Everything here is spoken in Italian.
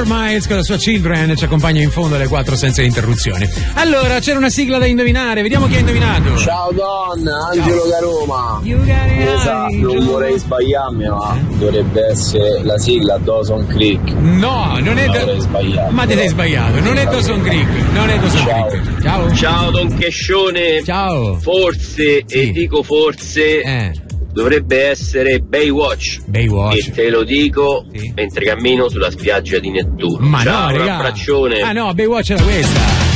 4 Miles con la sua Children ci accompagna in fondo alle 4 senza interruzioni. Allora, c'era una sigla da indovinare, vediamo chi ha indovinato. Ciao Don, Angelo da Roma. Non vorrei sbagliarmi, ma dovrebbe essere la sigla Dawson Creek. No, non è vorrei sbagliare. Ma ti sei sbagliato, non è Dawson Creek, non è Dawson Creek. Ciao. Ciao Don Chescione. Ciao. Forse, sì. E dico forse, dovrebbe essere Baywatch. Baywatch. E te lo dico sì. mentre cammino sulla spiaggia di Nettuno. Ma ciao, no, un raga. abbraccione. Ah no, Baywatch era questa.